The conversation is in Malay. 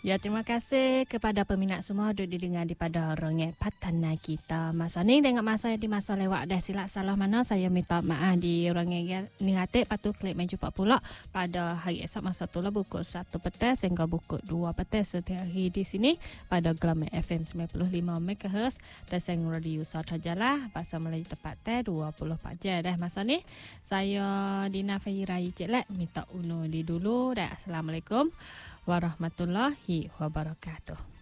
Ya, terima kasih kepada peminat semua duduk didengar daripada Rongek Patana kita. Masa ni tengok masa di masa lewat dah silap salah mana saya minta maaf di Rongek ni hati patu klik main jumpa pula pada hari esok masa tu lah pukul 1 petang sehingga pukul 2 petang setiap hari di sini pada Glamour FM 95 MHz dan saya radio Sauta Jalah bahasa Melayu tepat 24 jam dah masa ni. Saya Dina Fairai Jelek minta undur di dulu dan assalamualaikum warahmatullahi wabarakatuh.